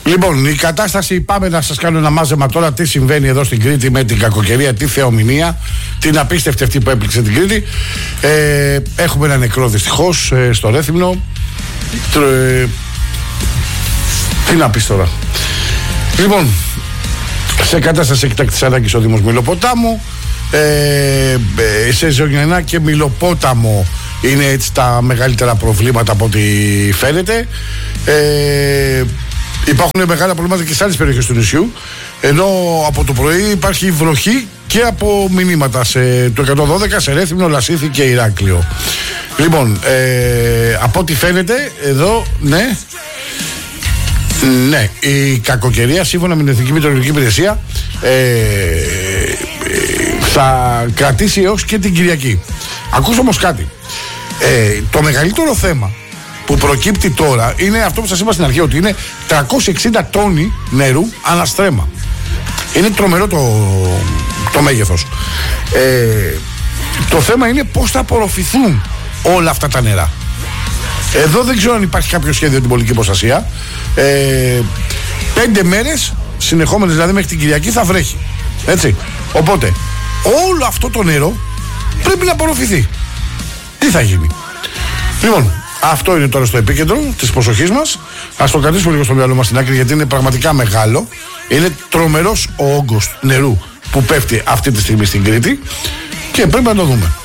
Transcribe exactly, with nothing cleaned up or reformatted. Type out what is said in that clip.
Λοιπόν, η κατάσταση, πάμε να σας κάνω ένα μάζεμα τώρα τι συμβαίνει εδώ στην Κρήτη με την κακοκαιρία, τη θεομηνία, την απίστευτη αυτή που έπληξε την Κρήτη. Ε, έχουμε ένα νεκρό δυστυχώς ε, στο Ρέθυμνο. Ε, τι να πεις τώρα. Λοιπόν, σε κατάσταση εκτάκτης ανάγκης ο Δήμος Μηλοποτάμου. Ε, σε Ζωνιανά και Μηλοπόταμο είναι έτσι τα μεγαλύτερα προβλήματα από ό,τι φαίνεται. Ε, υπάρχουν μεγάλα προβλήματα και σε άλλες περιοχές του νησιού, ενώ από το πρωί υπάρχει βροχή και από μηνύματα σε το εκατόν δώδεκα, σε Ρέθυμνο, Λασίθι και Ηράκλειο. Λοιπόν, ε, από ό,τι φαίνεται εδώ, ναι, ναι, η κακοκαιρία σύμφωνα με την Εθνική Μετεωρολογική Υπηρεσία ε, ε, θα κρατήσει έως και την Κυριακή. Ακούς όμως κάτι. Ε, το μεγαλύτερο θέμα που προκύπτει τώρα είναι αυτό που σας είπα στην αρχή, ότι είναι τριακόσιοι εξήντα τόνοι νερού αναστρέμα. Είναι τρομερό το, το μέγεθος. Ε, το θέμα είναι πώς θα απορροφηθούν όλα αυτά τα νερά. Εδώ δεν ξέρω αν υπάρχει κάποιο σχέδιο την πολιτική προστασία. Ε, πέντε μέρες συνεχόμενες, δηλαδή μέχρι την Κυριακή, θα βρέχει. Έτσι. Οπότε όλο αυτό το νερό πρέπει να απορροφηθεί. Τι θα γίνει? Λοιπόν, αυτό είναι τώρα στο επίκεντρο της προσοχής μας. Ας το κρατήσουμε λίγο στο μυαλό μας στην άκρη, γιατί είναι πραγματικά μεγάλο. Είναι τρομερός ο όγκος νερού που πέφτει αυτή τη στιγμή στην Κρήτη και πρέπει να το δούμε.